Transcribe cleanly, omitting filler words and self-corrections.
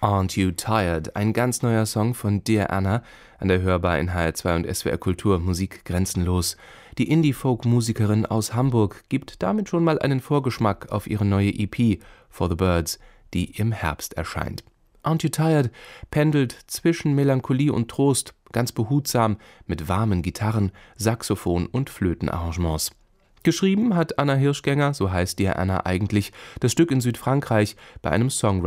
Aren't You Tired? Ein ganz neuer Song von Dear Anna, an der hörbar in HR2 und SWR Kultur Musik grenzenlos. Die Indie-Folk-Musikerin aus Hamburg gibt damit schon mal einen Vorgeschmack auf ihre neue EP For the Birds, die im Herbst erscheint. Aren't You Tired pendelt zwischen Melancholie und Trost, ganz behutsam, mit warmen Gitarren, Saxophon und Flötenarrangements. Geschrieben hat Anna Hirschgänger, so heißt Dear Anna eigentlich, das Stück in Südfrankreich bei einem Songwriter